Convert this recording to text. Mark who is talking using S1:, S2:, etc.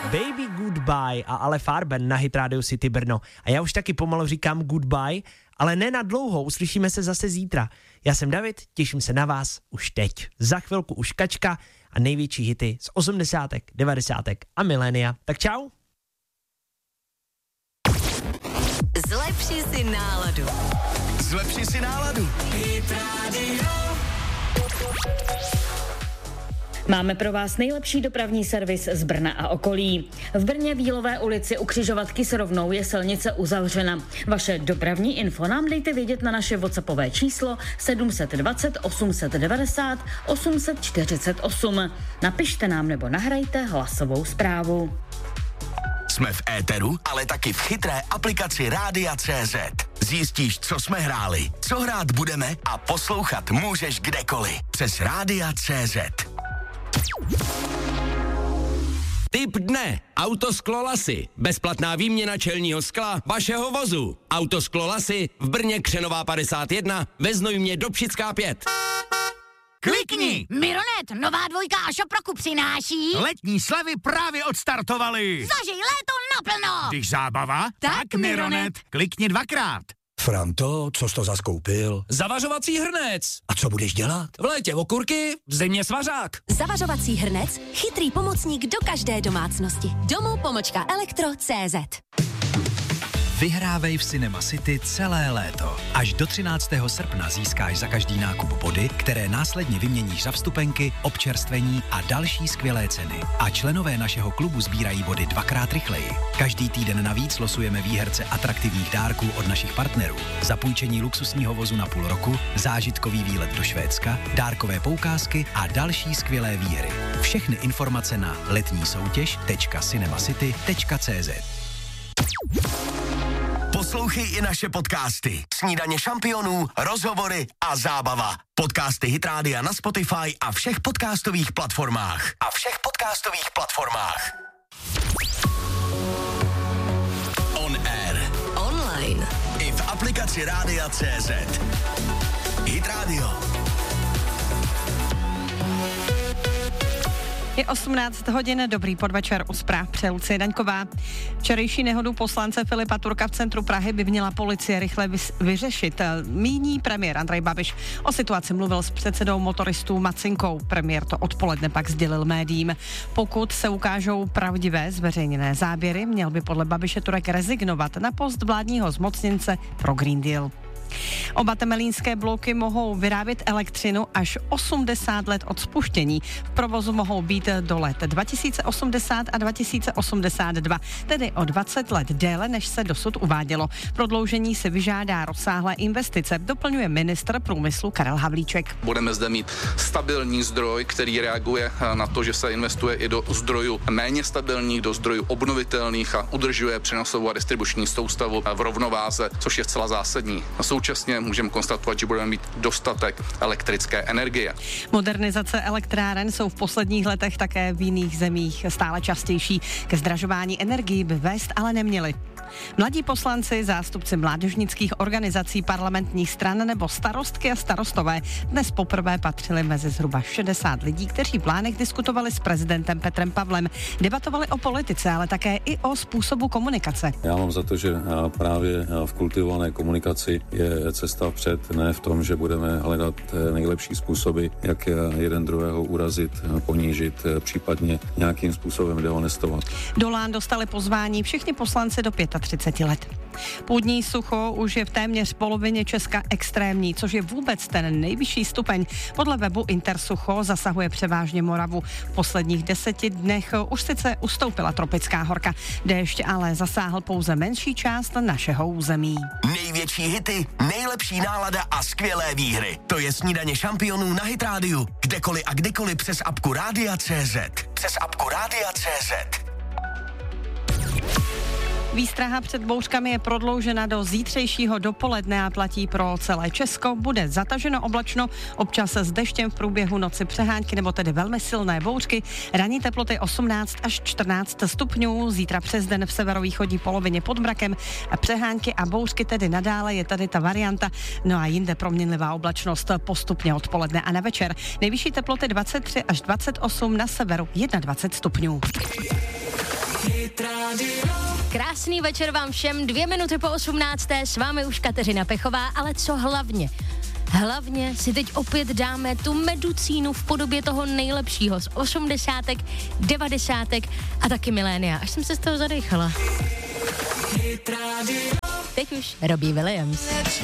S1: Baby Goodbye a Ale Farben na Hit Radio City Brno. A já už taky pomalu říkám goodbye, ale ne na dlouho, uslyšíme se zase zítra. Já jsem David, těším se na vás už teď. Za chvilku už Kačka a největší hity z 80., 90. a milénia. Tak čau.
S2: Zlepši si náladu.
S3: Zlepši si náladu.
S2: Hit Radio.
S4: Máme pro vás nejlepší dopravní servis z Brna a okolí. V Brně Vílové ulici u křižovatky s Rovnou je silnice uzavřena. Vaše dopravní info nám dejte vědět na naše WhatsAppové číslo 720 890 848. Napište nám nebo nahrajte hlasovou zprávu.
S3: Jsme v éteru, ale taky v chytré aplikaci Rádia.cz. Zjistíš, co jsme hráli, co hrát budeme a poslouchat můžeš kdekoliv. Přes Rádia.cz.
S5: Tip dne. Autosklo Lasy. Bezplatná výměna čelního skla vašeho vozu. Autosklo Lasy v Brně Křenová 51 ve Znojmě Dobšická 5.
S3: Klikni!
S6: Mironet, nová dvojka a Šoproku přináší.
S3: Letní slevy právě odstartovaly.
S6: Zažij léto naplno.
S3: Když zábava,
S6: Tak Mironet.
S3: Klikni 2krát.
S7: Franto, co jsi to zaskoupil?
S5: Zavařovací hrnec.
S7: A co budeš dělat?
S5: V létě okurky, v zimě svařák.
S2: Zavařovací hrnec, chytrý pomocník do každé domácnosti. Domov-elektro.cz.
S8: Vyhrávej v Cinema City celé léto. Až do 13. srpna získáš za každý nákup body, které následně vyměníš za vstupenky, občerstvení a další skvělé ceny. A členové našeho klubu sbírají body 2x rychleji. Každý týden navíc losujeme výherce atraktivních dárků od našich partnerů. Zapůjčení luxusního vozu na půl roku, zážitkový výlet do Švédska, dárkové poukázky a další skvělé výhry. Všechny informace na letnísoutěž.cinemacity.cz.
S3: Poslouchej i naše podcasty. Snídaně šampionů, rozhovory a zábava. Podcasty Hit Rádia na Spotify a všech podcastových platformách. On air.
S2: Online.
S3: I v aplikaci Rádia.cz. Hit Radio.
S9: Je 18 hodin, dobrý podvečer, u zpráv přeje Lucie Daňková. Včerejší nehodu poslance Filipa Turka v centru Prahy by měla policie rychle vyřešit. Míní premiér Andrej Babiš. O situaci mluvil s předsedou motoristů Macinkou. Premiér to odpoledne pak sdělil médiím. Pokud se ukážou pravdivé zveřejněné záběry, měl by podle Babiše Turek rezignovat na post vládního zmocněnce pro Green Deal. Oba temelínské bloky mohou vyrábět elektřinu až 80 let od spuštění. V provozu mohou být do let 2080 a 2082, tedy o 20 let déle, než se dosud uvádělo. Prodloužení se vyžádá rozsáhlé investice, doplňuje ministr průmyslu Karel Havlíček.
S10: Budeme zde mít stabilní zdroj, který reaguje na to, že se investuje i do zdrojů méně stabilních, do zdrojů obnovitelných a udržuje přenosovou a distribuční soustavu v rovnováze, což je zcela zásadní. Současně můžeme konstatovat, že budeme mít dostatek elektrické energie.
S9: Modernizace elektráren jsou v posledních letech také v jiných zemích stále častější. Ke zdražování energií by vést ale neměly. Mladí poslanci, zástupci mládežnických organizací, parlamentních stran nebo starostky a starostové dnes poprvé patřili mezi zhruba 60 lidí, kteří v plánech diskutovali s prezidentem Petrem Pavlem. Debatovali o politice, ale také i o způsobu komunikace.
S11: Já mám za to, že právě v kultivované komunikaci je cesta vpřed, ne v tom, že budeme hledat nejlepší způsoby, jak jeden druhého urazit, ponížit, případně nějakým způsobem dehonestovat.
S9: Do Lán dostali pozvání všichni poslanci do 35 let. Půdní sucho už je v téměř polovině Česka extrémní, což je vůbec ten nejvyšší stupeň. Podle webu Intersucho zasahuje převážně Moravu. V posledních 10 dnech už sice ustoupila tropická horka. Déšť ale zasáhl pouze menší část našeho území.
S3: Největší hity, nejlepší nálada a skvělé výhry. To je snídaně šampionů na Hit Rádiu. Kdekoliv a kdykoliv přes apku Rádia.cz.
S9: Výstraha před bouřkami je prodloužena do zítřejšího dopoledne a platí pro celé Česko. Bude zataženo oblačno, občas s deštěm v průběhu noci přehánky nebo tedy velmi silné bouřky. Ranní teploty 18 až 14 stupňů, zítra přes den v severovýchodní polovině pod mrakem. Přehánky a bouřky tedy nadále, je tady ta varianta. No a jinde proměnlivá oblačnost postupně odpoledne a na večer. Nejvyšší teploty 23 až 28, na severu 21 stupňů.
S12: Krásný večer vám všem, 2 minuty po 18. S vámi už Kateřina Pechová, ale co hlavně? Hlavně si teď opět dáme tu medicínu v podobě toho nejlepšího z 80., 90. a taky milénia. Až jsem se z toho zadechala. Teď už Robbie Williams.